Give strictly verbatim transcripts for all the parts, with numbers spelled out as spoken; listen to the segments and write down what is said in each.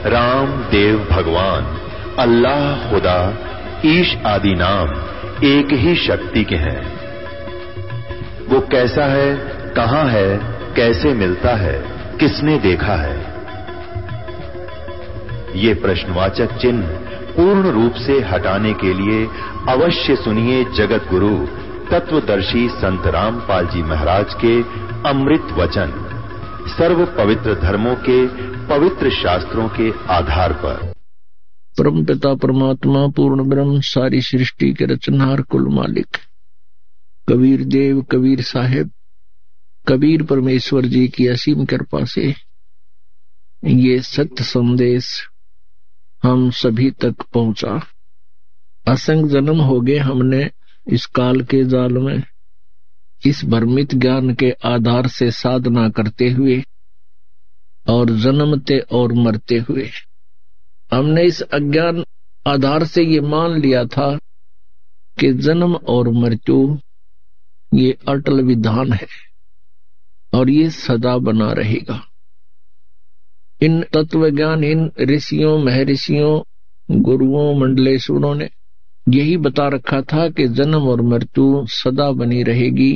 राम, देव, भगवान, अल्लाह, खुदा, ईश आदि नाम एक ही शक्ति के हैं। वो कैसा है, कहां है, कैसे मिलता है, किसने देखा है? ये प्रश्नवाचक चिन्ह पूर्ण रूप से हटाने के लिए अवश्य सुनिए जगत गुरु तत्वदर्शी संत रामपाल जी महाराज के अमृत वचन, सर्व पवित्र धर्मों के पवित्र शास्त्रों के आधार पर। परमपिता परमात्मा पूर्ण ब्रह्म सारी सृष्टि के रचनहार कुल मालिक कबीर देव कबीर साहेब कबीर परमेश्वर जी की असीम कृपा से ये सत्य संदेश हम सभी तक पहुंचा। असंख्य जन्म हो गए हमने इस काल के जाल में इस भ्रमित ज्ञान के आधार से साधना करते हुए और जन्मते और मरते हुए हमने इस अज्ञान आधार से ये मान लिया था कि जन्म और मृत्यु ये अटल विधान है और ये सदा बना रहेगा। इन तत्व ज्ञान इन ऋषियों महर्षियों गुरुओं मंडलेश्वरों ने यही बता रखा था कि जन्म और मृत्यु सदा बनी रहेगी,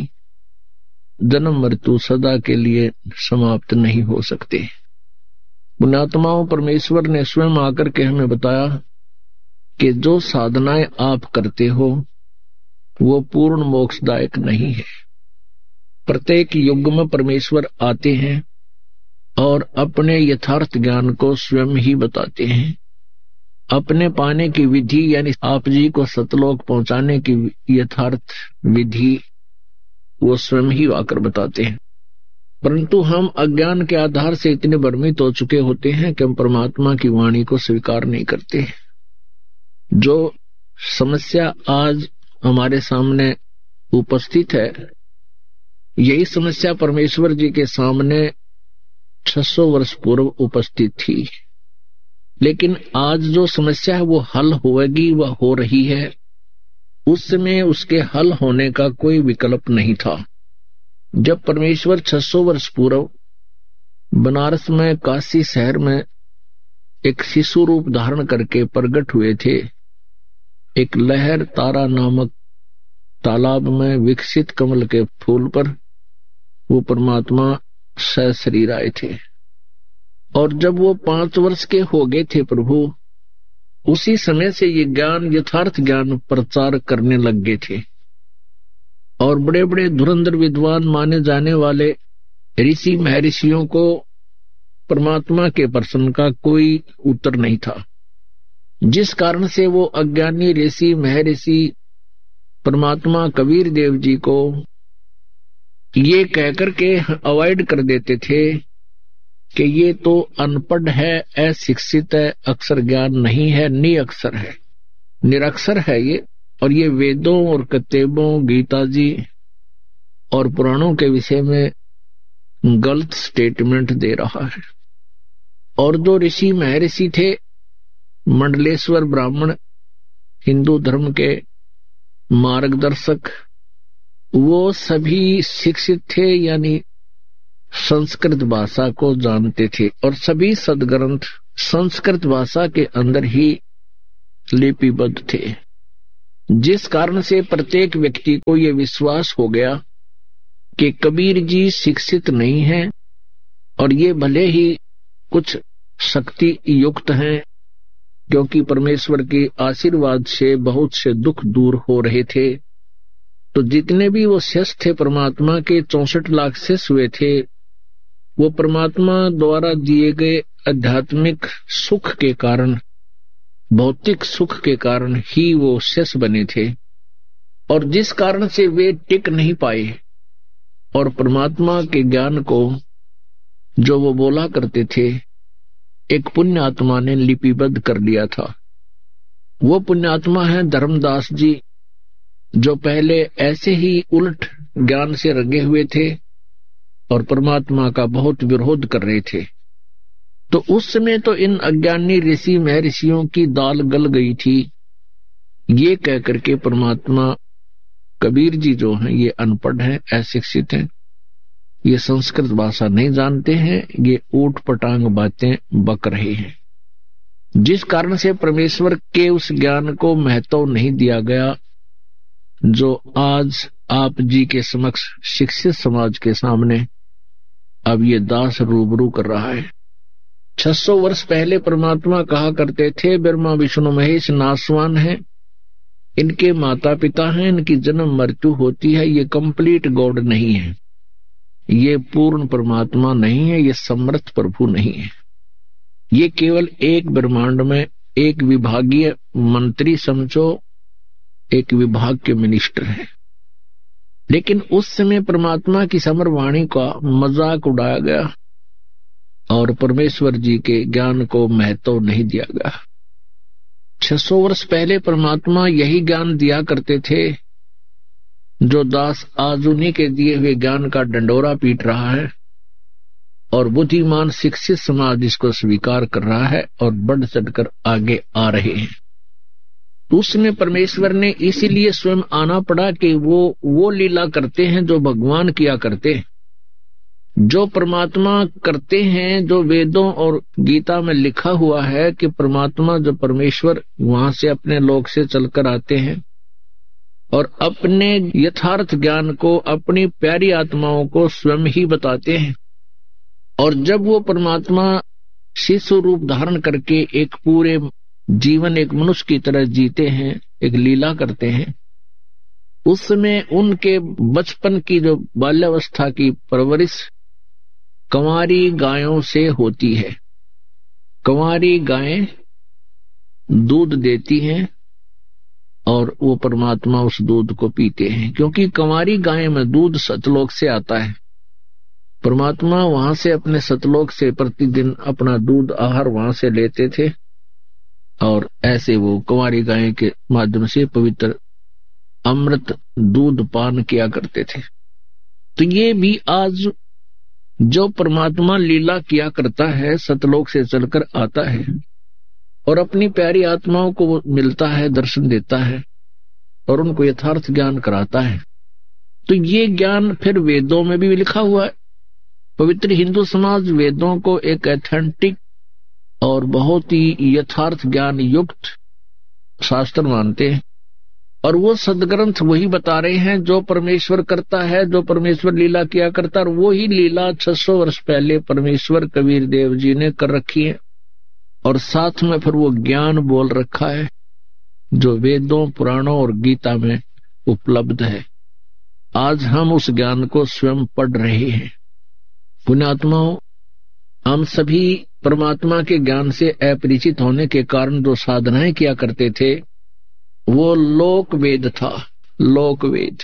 जन्म मृत्यु सदा के लिए समाप्त नहीं हो सकते। पुण्यात्माओं, परमेश्वर ने स्वयं आकर के हमें बताया कि जो साधनाएं आप करते हो वो पूर्ण मोक्षदायक नहीं है। प्रत्येक युग में परमेश्वर आते हैं और अपने यथार्थ ज्ञान को स्वयं ही बताते हैं। अपने पाने की विधि यानी आप जी को सतलोक पहुंचाने की यथार्थ विधि वो स्वयं ही आकर बताते हैं। परंतु हम अज्ञान के आधार से इतने भ्रमित हो चुके होते हैं कि हम परमात्मा की वाणी को स्वीकार नहीं करते। जो समस्या आज हमारे सामने उपस्थित है, यही समस्या परमेश्वर जी के सामने छह सौ वर्ष पूर्व उपस्थित थी। लेकिन आज जो समस्या है वो हल होगी, वह हो रही है। उस समय उसके हल होने का कोई विकल्प नहीं था। जब परमेश्वर छह सौ वर्ष पूर्व बनारस में काशी शहर में एक शिशु रूप धारण करके प्रकट हुए थे, एक लहर तारा नामक तालाब में विकसित कमल के फूल पर वो परमात्मा सशरीर आए थे। और जब वो पांच वर्ष के हो गए थे प्रभु, उसी समय से ये ज्ञान यथार्थ ज्ञान प्रचार करने लग गए थे। और बड़े बड़े धुरंधर विद्वान माने जाने वाले ऋषि महर्षियों को परमात्मा के प्रश्न का कोई उत्तर नहीं था, जिस कारण से वो अज्ञानी ऋषि महर्षि परमात्मा कबीर देव जी को ये कहकर के अवॉइड कर देते थे कि ये तो अनपढ़ है, अशिक्षित है, अक्षर ज्ञान नहीं है, निअक्षर है, निरक्षर है ये, और ये वेदों और किताबों गीता जी और पुराणों के विषय में गलत स्टेटमेंट दे रहा है। और जो ऋषि महर्षि थे, मंडलेश्वर ब्राह्मण, हिंदू धर्म के मार्गदर्शक, वो सभी शिक्षित थे यानी संस्कृत भाषा को जानते थे और सभी सदग्रंथ संस्कृत भाषा के अंदर ही लिपिबद्ध थे, जिस कारण से प्रत्येक व्यक्ति को यह विश्वास हो गया कि कबीर जी शिक्षित नहीं हैं और ये भले ही कुछ शक्ति युक्त हैं, क्योंकि परमेश्वर के आशीर्वाद से बहुत से दुख दूर हो रहे थे। तो जितने भी वो शिष्य थे परमात्मा के, चौसठ लाख शिष्य हुए थे, वो परमात्मा द्वारा दिए गए आध्यात्मिक सुख के कारण, भौतिक सुख के कारण ही वो शिष्य बने थे। और जिस कारण से वे टिक नहीं पाए और परमात्मा के ज्ञान को जो वो बोला करते थे, एक पुण्य आत्मा ने लिपिबद्ध कर लिया था। वो पुण्य आत्मा है धर्मदास जी, जो पहले ऐसे ही उल्ट ज्ञान से रंगे हुए थे और परमात्मा का बहुत विरोध कर रहे थे। तो उस समय तो इन अज्ञानी ऋषि महर्षियों की दाल गल गई थी। ये कहकर के परमात्मा कबीर जी जो हैं ये अनपढ़ हैं, अशिक्षित हैं, ये संस्कृत भाषा नहीं जानते हैं, ये ऊट पटांग बातें बक रहे हैं। जिस कारण से परमेश्वर के उस ज्ञान को महत्व नहीं दिया गया जो आज आप जी के समक्ष शिक्षित समाज के सामने अब ये दास रूबरू कर रहा है। छह सौ वर्ष पहले परमात्मा कहा करते थे ब्रह्मा विष्णु महेश नासवान हैं, इनके माता पिता हैं, इनकी जन्म मृत्यु होती है, ये कंप्लीट गॉड नहीं है, ये पूर्ण परमात्मा नहीं है, ये समर्थ प्रभु नहीं है, ये केवल एक ब्रह्मांड में एक विभागीय मंत्री समझो, एक विभाग के मिनिस्टर है। लेकिन उस समय परमात्मा की समरवाणी का मजाक उड़ाया गया और परमेश्वर जी के ज्ञान को महत्व नहीं दिया गया। छह सौ वर्ष पहले परमात्मा यही ज्ञान दिया करते थे जो दास आज उन्हीं के दिए हुए ज्ञान का डंडोरा पीट रहा है और बुद्धिमान शिक्षित समाज इसको स्वीकार कर रहा है और बढ़ चढ़कर आगे आ रहे हैं। उसमें परमेश्वर ने इसीलिए स्वयं आना पड़ा कि वो वो लीला करते हैं जो भगवान किया करते हैं, जो परमात्मा करते हैं, जो वेदों और गीता में लिखा हुआ है कि परमात्मा जो परमेश्वर वहां से अपने लोक से चलकर आते हैं और अपने यथार्थ ज्ञान को अपनी प्यारी आत्माओं को स्वयं ही बताते हैं। और जब वो परमात्मा शिशु रूप धारण करके एक पूरे जीवन एक मनुष्य की तरह जीते हैं, एक लीला करते हैं, उस समय उनके बचपन की जो बाल्यावस्था की परवरिश कंवारी गायों से होती है। कंवारी गायें दूध देती हैं और वो परमात्मा उस दूध को पीते हैं, क्योंकि कंवारी गाय में दूध सतलोक से आता है। परमात्मा वहां से अपने सतलोक से प्रतिदिन अपना दूध आहार वहां से लेते थे और ऐसे वो कुंवारी गाय के माध्यम से पवित्र अमृत दूध पान किया करते थे। तो ये भी आज जो परमात्मा लीला किया करता है, सतलोक से चलकर आता है और अपनी प्यारी आत्माओं को मिलता है, दर्शन देता है और उनको यथार्थ ज्ञान कराता है। तो ये ज्ञान फिर वेदों में भी लिखा हुआ है। पवित्र हिंदू समाज वेदों को एक ऑथेंटिक और बहुत ही यथार्थ ज्ञान युक्त शास्त्र मानते हैं और वो सदग्रंथ वही बता रहे हैं जो परमेश्वर करता है, जो परमेश्वर लीला किया करता है। और वो ही लीला छह सौ वर्ष पहले परमेश्वर कबीर देव जी ने कर रखी है और साथ में फिर वो ज्ञान बोल रखा है जो वेदों, पुराणों और गीता में उपलब्ध है। आज हम उस ज्ञान को स्वयं पढ़ रहे हैं। पुण्यात्माओं, हम सभी परमात्मा के ज्ञान से अपरिचित होने के कारण जो साधनाएं किया करते थे वो लोक वेद था। लोक वेद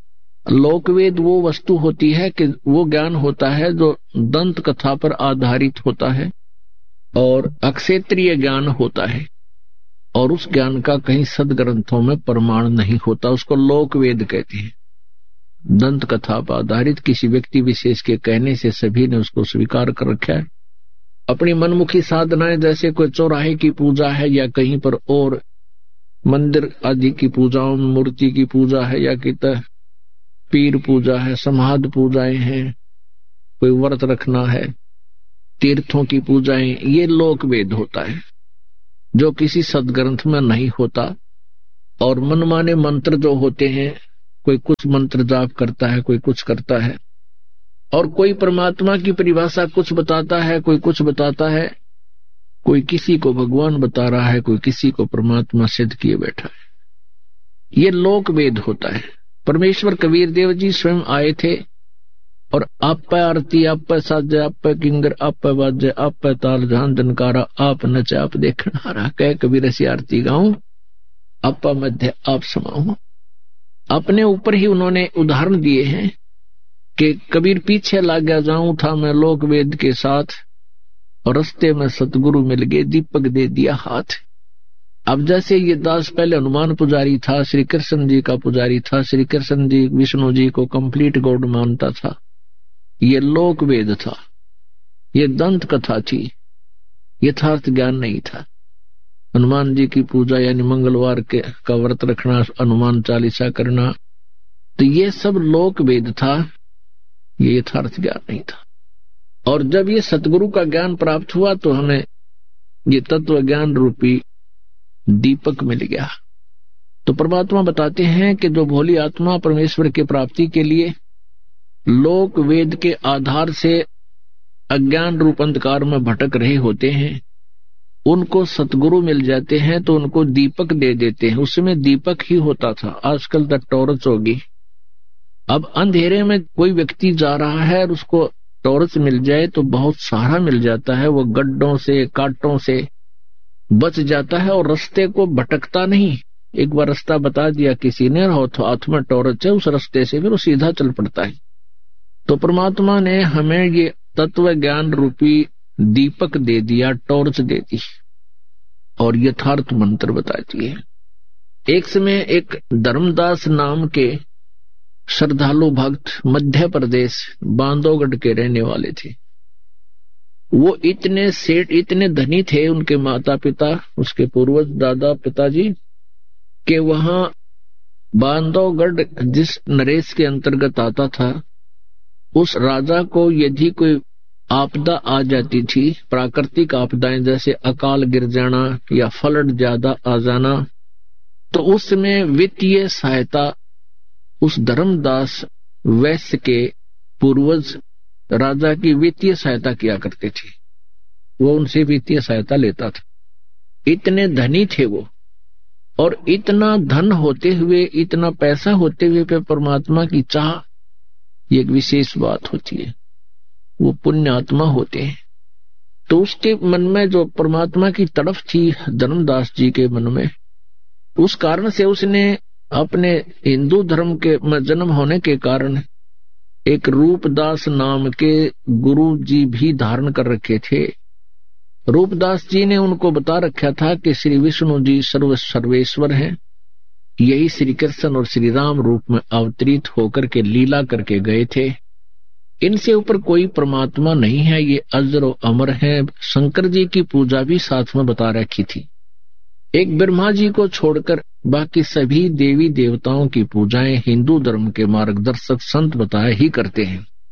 लोक वेद वो वस्तु होती है कि वो ज्ञान होता है जो दंत कथा पर आधारित होता है और अक्षेत्रीय ज्ञान होता है और उस ज्ञान का कहीं सदग्रंथों में प्रमाण नहीं होता। उसको लोक वेद कहते हैं। दंत कथा पर आधारित किसी व्यक्ति विशेष के कहने से सभी ने उसको स्वीकार कर रखा है। अपनी मनमुखी साधनाएं जैसे कोई चौराहे की पूजा है या कहीं पर और मंदिर आदि की पूजाओं में मूर्ति की पूजा है या कि पीर पूजा है, समाध पूजाएं हैं, कोई व्रत रखना है, तीर्थों की पूजाएं, ये लोक वेद होता है जो किसी सदग्रंथ में नहीं होता। और मनमाने मंत्र जो होते हैं, कोई कुछ मंत्र जाप करता है, कोई कुछ करता है और कोई परमात्मा की परिभाषा कुछ बताता है, कोई कुछ बताता है, कोई किसी को भगवान बता रहा है, कोई किसी को परमात्मा सिद्ध किए बैठा है। ये लोक वेद होता है। परमेश्वर कबीर देव जी स्वयं आए थे और आप आरती, आप साजे, आप किंगर, आप बाजे, आप ताल जहां जनकारा, आप नचे, आप देखन हारा, कह कबीर ऐसी आरती गाऊं, आप मध्य आप समाऊं। अपने ऊपर ही उन्होंने उदाहरण दिए हैं कि कबीर पीछे लग गया जाऊं था मैं लोक वेद के साथ और रस्ते में सतगुरु मिल गए, दीपक दे दिया हाथ। अब जैसे ये दास पहले हनुमान पुजारी था, श्री कृष्ण जी का पुजारी था, श्री कृष्ण जी विष्णु जी को कंप्लीट गॉड मानता था, ये लोक वेद था, ये दंत कथा थी, यथार्थ ज्ञान नहीं था। हनुमान जी की पूजा यानी मंगलवार के का व्रत रखना, हनुमान चालीसा करना, तो ये सब लोक वेद था, ये यथार्थ ज्ञान नहीं था। और जब ये सतगुरु का ज्ञान प्राप्त हुआ तो हमें ये तत्व ज्ञान रूपी दीपक मिल गया। तो परमात्मा बताते हैं कि जो भोली आत्मा परमेश्वर की प्राप्ति के लिए लोक वेद के आधार से अज्ञान रूप अंधकार में भटक रहे होते हैं, उनको सतगुरु मिल जाते हैं तो उनको दीपक दे देते हैं। उसमें दीपक ही होता था, आजकल तक टॉर्च होगी। अब अंधेरे में कोई व्यक्ति जा रहा है और उसको टॉर्च मिल जाए तो बहुत सहारा मिल जाता है, वो गड्ढों से कांटों से बच जाता है और रास्ते को भटकता नहीं। एक बार रास्ता बता दिया किसी ने, हाथ में टॉर्च है, उस रास्ते से फिर वो सीधा चल पड़ता है। तो परमात्मा ने हमें ये तत्व ज्ञान रूपी दीपक दे दिया, टॉर्च दे दी और यथार्थ मंत्र बता दिए। एक समय एक धर्मदास नाम के श्रद्धालु भक्त मध्य प्रदेश बांधवगढ़ के रहने वाले थे। वो इतने सेठ, इतने धनी थे, उनके माता पिता, उसके पूर्वज दादा पिताजी, के वहां बांधवगढ़ जिस नरेश के अंतर्गत आता था, उस राजा को यदि कोई आपदा आ जाती थी, प्राकृतिक आपदाएं जैसे अकाल गिर जाना या फ्लड ज्यादा आ जाना, तो उसमें वित्तीय सहायता उस धर्मदास वैश्य के पूर्वज राजा की वित्तीय सहायता किया करते थे। वो उनसे वित्तीय सहायता लेता था। इतने धनी थे वो, और इतना धन होते हुए, इतना पैसा होते हुए पे परमात्मा की चाह, ये एक विशेष बात होती है। वो पुण्य आत्मा होते हैं। तो उसके मन में जो परमात्मा की तड़फ थी धर्मदास जी के मन में, उस कारण से उसने अपने हिंदू धर्म के में जन्म होने के कारण एक रूपदास नाम के गुरु जी भी धारण कर रखे थे। रूपदास जी ने उनको बता रखा था कि श्री विष्णु जी सर्व सर्वेश्वर हैं, यही श्री कृष्ण और श्री राम रूप में अवतरित होकर के लीला करके गए थे। इनसे ऊपर कोई परमात्मा नहीं है, ये अजर और अमर है। शंकर जी की पूजा भी साथ में बता रखी थी। एक ब्रह्मा जी को छोड़कर बाकी सभी देवी देवताओं की पूजाएं हिंदू धर्म के मार्गदर्शक संत बताए ही करते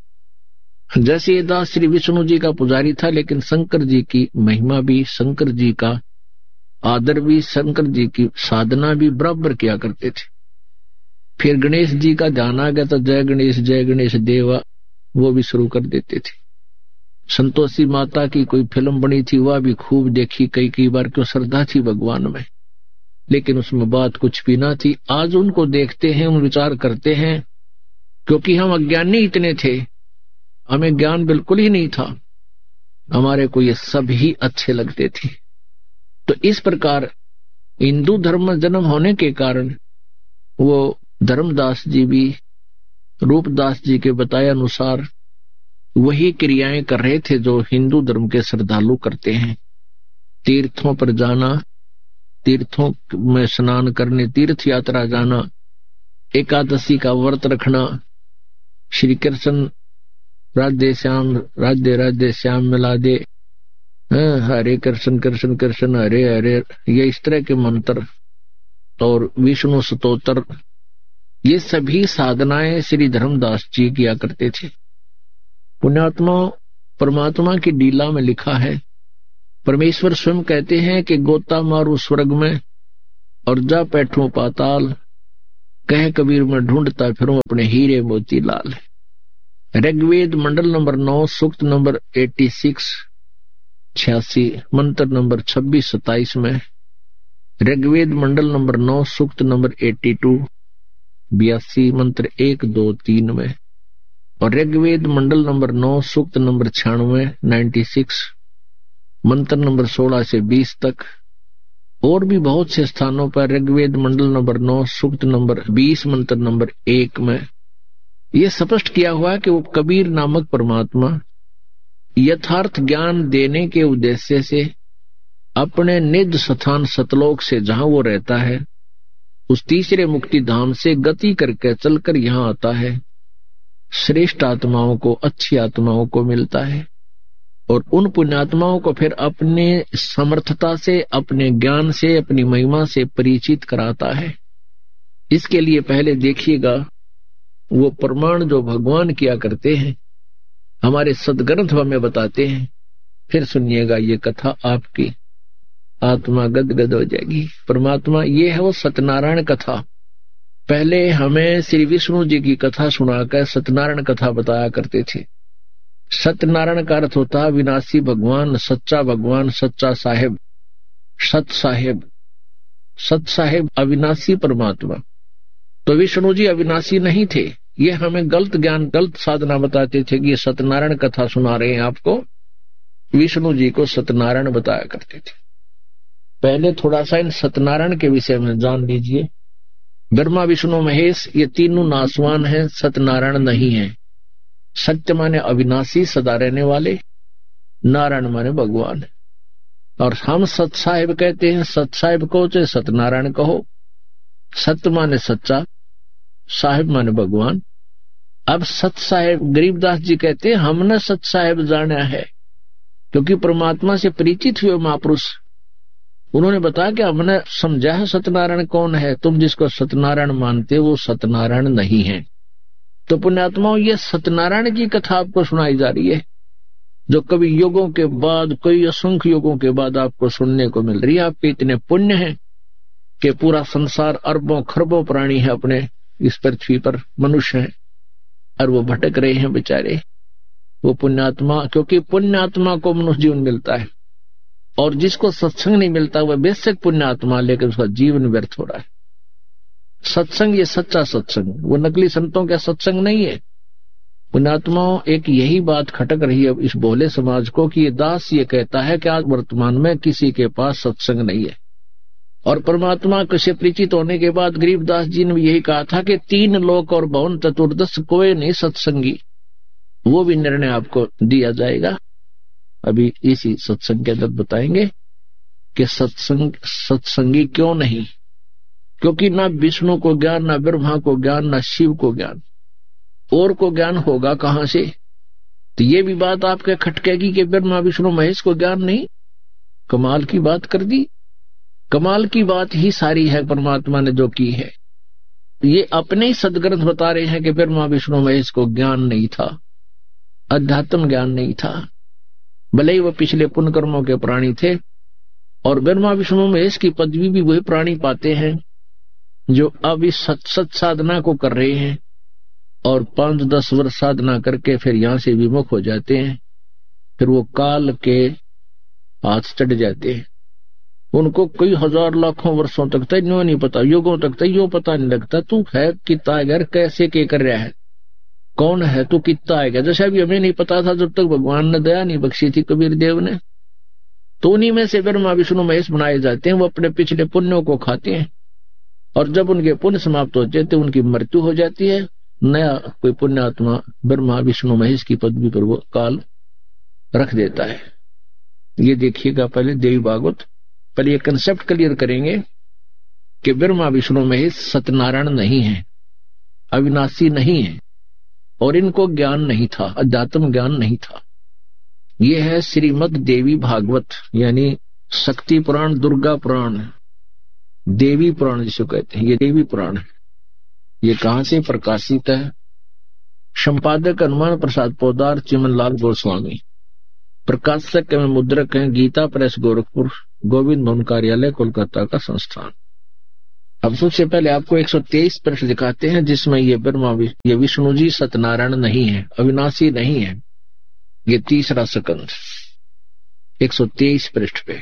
हैं। जैसे ये दास श्री विष्णु जी का पुजारी था, लेकिन शंकर जी की महिमा भी, शंकर जी का आदर भी, शंकर जी की साधना भी बराबर किया करते थे। फिर गणेश जी का ध्यान आ गया तो जय गणेश जय गणेश देवा वो भी शुरू कर देते थे। संतोषी माता की कोई फिल्म बनी थी, वह भी खूब देखी कई कई बार, क्यों श्रद्धा थी भगवान में, लेकिन उसमें बात कुछ भी ना थी। आज उनको देखते हैं, उन विचार करते हैं, क्योंकि हम अज्ञानी इतने थे, हमें ज्ञान बिल्कुल ही नहीं था, हमारे को ये सब ही अच्छे लगते थे। तो इस प्रकार हिंदू धर्म में जन्म होने के कारण वो धर्मदास जी भी रूपदास जी के बताए अनुसार वही क्रियाएं कर रहे थे जो हिंदू धर्म के श्रद्धालु करते हैं। तीर्थों पर जाना, तीर्थों में स्नान करने, तीर्थ यात्रा जाना, एकादशी का व्रत रखना, श्री कृष्ण राधे श्याम राधे राधे श्याम मिला दे, हरे कृष्ण कृष्ण कृष्ण हरे हरे, ये इस तरह के मंत्र और विष्णु स्तोत्र, ये सभी साधनाएं श्री धर्मदास जी किया करते थे। पुण्यात्मा परमात्मा की लीला में लिखा है, परमेश्वर स्वयं कहते हैं कि गोता मारू स्वर्ग में और जा बैठूं पाताल, कह कबीर में ढूंढता फिरूं अपने हीरे मोती लाल। ऋग्वेद मंडल नंबर नौ, सूक्त नंबर छियासी, छियासी, मंत्र नंबर छब्बीस सताइस में, ऋग्वेद मंडल नंबर नौ, सूक्त नंबर बयासी, बयासी, मंत्र एक दो तीन में, और ऋग्वेद मंडल नंबर नौ, सूक्त नंबर छियानवे, नाइन्टी सिक्स, मंत्र नंबर सोलह से बीस तक, और भी बहुत से स्थानों पर ऋग्वेद मंडल नंबर नौ, सूक्त नंबर बीस, मंत्र नंबर एक में यह स्पष्ट किया हुआ है कि वो कबीर नामक परमात्मा यथार्थ ज्ञान देने के उद्देश्य से अपने निज स्थान सतलोक से जहां वो रहता है, उस तीसरे मुक्ति धाम से गति करके चलकर यहाँ आता है। श्रेष्ठ आत्माओं को, अच्छी आत्माओं को मिलता है और उन पुण्यात्माओं को फिर अपने समर्थता से, अपने ज्ञान से, अपनी महिमा से परिचित कराता है। इसके लिए पहले देखिएगा वो प्रमाण जो भगवान किया करते हैं, हमारे सदग्रंथ हमें बताते हैं। फिर सुनिएगा ये कथा आपकी आत्मा गदगद हो जाएगी। परमात्मा ये है वो सत्यनारायण कथा। पहले हमें श्री विष्णु जी की कथा सुनाकर सत्यनारायण कथा बताया करते थे। सत्यनारायण का अर्थ होता है विनाशी भगवान, सच्चा भगवान, सच्चा साहेब, सत साहेब। सत साहेब अविनाशी परमात्मा। तो विष्णु जी अविनाशी नहीं थे। ये हमें गलत ज्ञान, गलत साधना बताते थे कि ये सत्यनारायण कथा सुना रहे हैं आपको। विष्णु जी को सत्यनारायण बताया करते थे। पहले थोड़ा सा इन सत्यनारायण के विषय में जान लीजिए। ब्रह्मा विष्णु महेश ये तीनों नासवान हैं, सत्यनारायण नहीं है। सत्य माने अविनाशी, सदा रहने वाले, नारायण माने भगवान। और हम सत साहेब कहते हैं। सत साहेब को चाहे सत्यनारायण कहो। सत्य माने सच्चा, साहेब माने भगवान। अब सत साहेब गरीबदास जी कहते हैं हमने सत साहेब जाना है, क्योंकि परमात्मा से परिचित हुए महापुरुष उन्होंने बताया कि हमने समझा है सत्यनारायण कौन है। तुम जिसको सत्यनारायण मानते हो वो सत्यनारायण नहीं है। तो पुण्यात्माओं, ये सत्यनारायण की कथा आपको सुनाई जा रही है, जो कभी युगों के बाद, कई असंख्य युगों के बाद आपको सुनने को मिल रही है। आपके इतने पुण्य हैं कि पूरा संसार अरबों खरबों प्राणी है अपने इस पृथ्वी पर, मनुष्य हैं, और वो भटक रहे हैं बेचारे। वो पुण्यात्मा, क्योंकि पुण्यात्मा को मनुष्य जीवन मिलता है, और जिसको सत्संग नहीं मिलता वह बेशक पुण्यात्मा, लेकिन उसका जीवन व्यर्थ हो रहा है। सत्संग ये सच्चा सत्संग, वो नकली संतों का सत्संग नहीं है। पुण्यात्माओं, एक यही बात खटक रही है इस भोले समाज को कि ये दास ये कहता है कि आज वर्तमान में किसी के पास सत्संग नहीं है। और परमात्मा से परिचित होने के बाद गरीबदास जी ने यही कहा था कि तीन लोक और भवन चतुर्दश कोई नहीं सत्संगी। वो भी निर्णय आपको दिया जाएगा। अभी इसी सत्संग के अंदर बताएंगे कि सत्संग सत्संगी क्यों नहीं। क्योंकि ना विष्णु को ज्ञान, ना ब्रह्मा को ज्ञान, ना शिव को ज्ञान, और को ज्ञान होगा कहां से। तो ये भी बात आपके खटकेगी कि ब्रह्मा विष्णु महेश को ज्ञान नहीं। कमाल की बात कर दी। कमाल की बात ही सारी है परमात्मा ने जो की है। ये अपने ही सदग्रंथ बता रहे हैं कि ब्रह्मा विष्णु महेश को ज्ञान नहीं था, अध्यात्म ज्ञान नहीं था। भले ही वो पिछले पुण्य कर्मों के प्राणी थे, और ब्रह्मा विष्णु महेश की पदवी भी वही प्राणी पाते हैं जो अब इस सत सत साधना को कर रहे हैं, और पांच दस वर्ष साधना करके फिर यहां से विमुख हो जाते हैं। फिर वो काल के हाथ चढ़ जाते हैं। उनको कई हजार लाखों वर्षों तक तैयो नहीं पता, युगों तक तैयो पता नहीं लगता तू है कितना है, कैसे के कर रहा है, कौन है तू, कितना है। जैसे अभी हमें नहीं पता था जब तक भगवान ने दया नहीं बख्शी थी कबीर देव ने। तो उन्हीं में से ब्रह्मा विष्णु महेश बनाए जाते हैं। वो अपने पिछले पुण्यों को खाते हैं, और जब उनके पुण्य समाप्त हो जाते हैं उनकी मृत्यु हो जाती है। नया कोई पुण्यात्मा ब्रह्मा विष्णु महेश की पदवी पर वो काल रख देता है। ये देखिएगा पहले देवी भागवत। पहले ये कंसेप्ट क्लियर करेंगे कि ब्रह्मा विष्णु महेश सत्यनारायण नहीं है, अविनाशी नहीं है, और इनको ज्ञान नहीं था, अध्यात्म ज्ञान नहीं था। ये है श्रीमद देवी भागवत, यानी शक्ति पुराण, दुर्गा पुराण, देवी पुराण जिसे कहते हैं। ये देवी पुराण है। ये कहां से प्रकाशित है? संपादक हनुमान प्रसाद पोदार, चिमनलाल गोस्वामी। प्रकाशक एवं मुद्रक हैं गीता प्रेस गोरखपुर, गोविंद भवन कार्यालय कोलकाता का संस्थान। अब सबसे पहले आपको एक सौ तेईस पृष्ठ दिखाते हैं, जिसमें ये ब्रह्मा ये विष्णु जी सत्यनारायण नहीं है, अविनाशी नहीं है। ये तीसरा स्कंध एक सौ तेईस पृष्ठ पे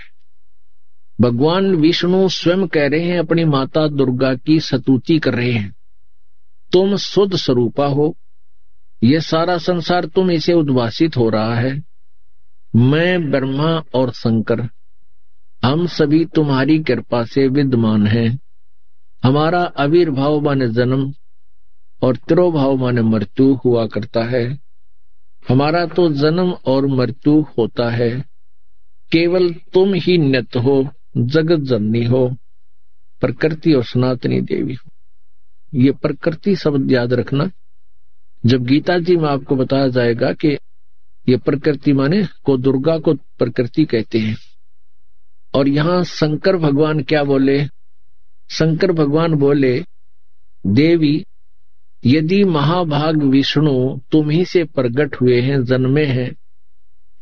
भगवान विष्णु स्वयं कह रहे हैं, अपनी माता दुर्गा की स्तुति कर रहे हैं। तुम शुद्ध स्वरूपा हो, यह सारा संसार तुम इसे उद्भासित हो रहा है। मैं ब्रह्मा और शंकर हम सभी तुम्हारी कृपा से विद्यमान हैं। हमारा आविर्भाव माने जन्म और तिरोभाव माने मृत्यु हुआ करता है। हमारा तो जन्म और मृत्यु होता है, केवल तुम ही नित्य हो, जगत जननी हो, प्रकृति और सनातनी देवी हो। ये प्रकृति शब्द याद रखना। जब गीता जी में आपको बताया जाएगा कि ये प्रकृति माने को दुर्गा को प्रकृति कहते हैं। और यहाँ शंकर भगवान क्या बोले? शंकर भगवान बोले, देवी यदि महाभाग विष्णु तुम ही से प्रकट हुए हैं, जन्मे हैं,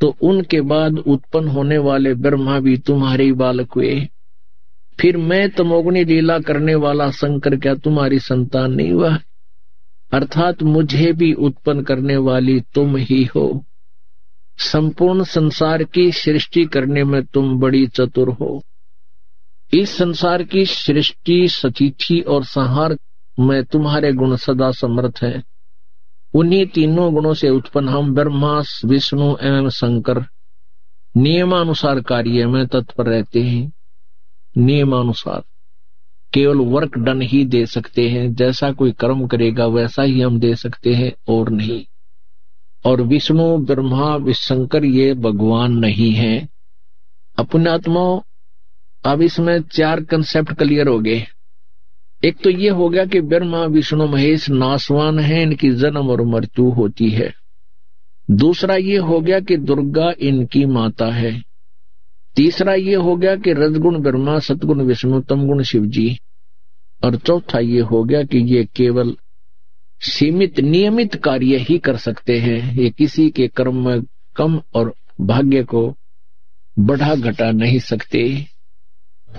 तो उनके बाद उत्पन्न होने वाले ब्रह्मा भी तुम्हारे ही बालक हुए। फिर मैं तमोगुणी लीला करने वाला शंकर क्या तुम्हारी संतान नहीं हुआ? अर्थात मुझे भी उत्पन्न करने वाली तुम ही हो। संपूर्ण संसार की सृष्टि करने में तुम बड़ी चतुर हो। इस संसार की सृष्टि, सतिथि और संहार में तुम्हारे गुण सदा समर्थ है। उन्हीं तीनों गुणों से उत्पन्न हम ब्रह्मा, विष्णु एवं शंकर नियमानुसार कार्य में तत्पर रहते हैं। नियमानुसार केवल वर्क डन ही दे सकते हैं, जैसा कोई कर्म करेगा वैसा ही हम दे सकते हैं और नहीं। और विष्णु, ब्रह्मा, शंकर ये भगवान नहीं है। अपने आत्माओं, अब इसमें चार कंसेप्ट क्लियर हो गए। एक तो ये हो गया कि ब्रह्मा, विष्णु, महेश नाशवान है, इनकी जन्म और मृत्यु होती है। दूसरा ये हो गया कि दुर्गा इनकी माता है। तीसरा ये हो गया कि रजगुण ब्रह्मा, सतगुण विष्णु, तमगुण शिव जी। और चौथा ये हो गया कि ये केवल सीमित नियमित कार्य ही कर सकते हैं। ये किसी के कर्म में कम और भाग्य को बढ़ा घटा नहीं सकते।